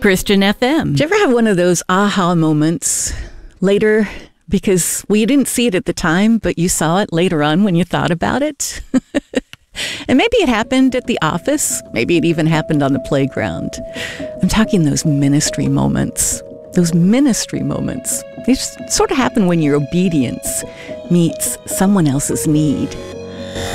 Christian FM. Did you ever have one of those aha moments later? Because, well, you didn't see it at the time, but you saw it later on when you thought about it. And maybe it happened at the office. Maybe it even happened on the playground. I'm talking those ministry moments. Those ministry moments. They just sort of happen when your obedience meets someone else's need.